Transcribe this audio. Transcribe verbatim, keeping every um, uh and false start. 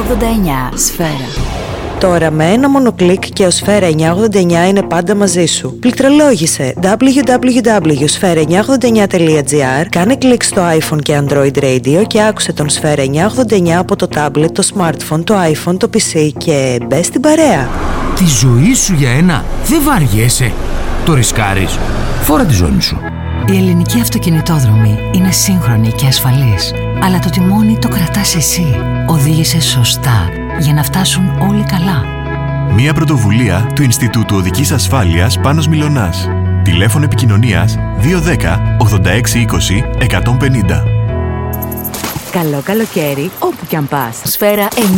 ογδόντα εννιά. Σφαίρα. Τώρα με ένα μόνο κλικ και ο Σφαίρα εννιακόσια ογδόντα εννιά είναι πάντα μαζί σου. Πληκτρολόγησε ντάμπλιου ντάμπλιου ντάμπλιου τελεία σφαίρα εννιακόσια ογδόντα εννιά τελεία τζι άρ, κάνε κλικ στο iPhone και Android Radio και άκουσε τον Σφαίρα εννιακόσια ογδόντα εννιά από το tablet, το smartphone, το iPhone, το πι σι και μπες στην παρέα. Τη ζωή σου για ένα δεν βαριέσαι. Το ρισκάρεις. Φόρα τη ζώνη σου. Η ελληνική αυτοκινητόδρομη είναι σύγχρονη και ασφαλής, αλλά το τιμόνι το κρατάς εσύ. Οδήγησε σωστά για να φτάσουν όλοι καλά. Μια πρωτοβουλία του Ινστιτούτου Οδικής Ασφάλειας Πάνος Μιλωνάς. Τηλέφωνο επικοινωνίας δύο ένα μηδέν ογδόντα έξι είκοσι εκατόν πενήντα. Καλό καλοκαίρι όπου κι αν πας. Σφαίρα